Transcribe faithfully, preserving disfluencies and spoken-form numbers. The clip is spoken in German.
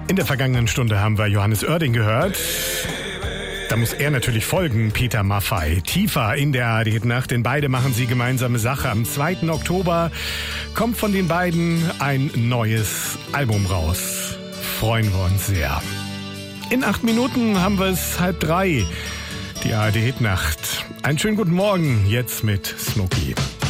In der vergangenen Stunde haben wir Johannes Oerding gehört. Da muss er natürlich folgen, Peter Maffay. Tiefer in der A R D-Nacht, denn beide machen sie gemeinsame Sache. Am zweiten Oktober kommt von den beiden ein neues Album raus. Freuen wir uns sehr. In acht Minuten haben wir es halb drei. Die A R D-Nacht. Einen schönen guten Morgen, jetzt mit Smokey.